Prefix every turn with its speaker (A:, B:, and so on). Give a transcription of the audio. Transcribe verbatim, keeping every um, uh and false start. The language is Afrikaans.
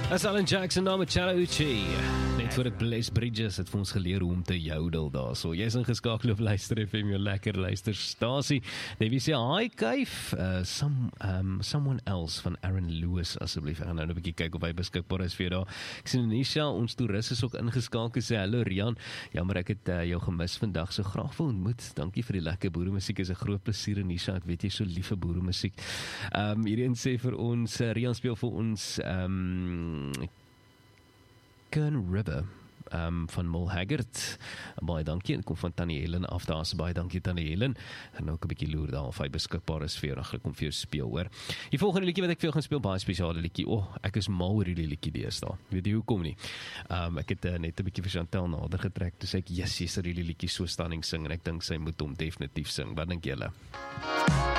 A: As Alan Jackson na met Chattahoochee. Net voor ek Bless Bridges het vir ons geleer hoe om te jodel daar. So, jy is ingeskakel op Luister F M, jou lekker luisterstasie. Davie sê, hi Kuif, uh, some, um, someone else van Aaron Lewis, asseblief. Ek gaan nou 'n bietjie kyk of hy beskikbaar is vir jou daar. Ek sien Anisha, ons toerist is ook ingeskakel, sê, hallo Rian, jammer ek het uh, jou gemis vandag, so graag wil ontmoet. Dankie vir die lekker boeremusiek, is 'n groot plesier Anisha, ek weet jy so lief vir boeremusiek. Um, hierin sê vir ons, uh, Rian speel vir ons, um, Kern River um, van Mol Haggard. Baie dankie, en kom van Tannie Helen af daar, so baie dankie Tannie Helen. En nou ook 'n bietjie loer daar of hy beskikbaar is vir jou, dan kom vir jou speel hoor. Die volgende liedjie wat ek vir jou gaan speel, baie spesiale liedjie. O, oh, ek is mal oor hierdie liedjie deesdae. Weet jy hoekom nie? Um, ek het uh, net 'n bietjie vir Chantel nader getrek, toe sê ek, yes, jy sal hierdie liedjie so stunning sing, en ek dink sy moet hom definitief sing. Wat dink julle?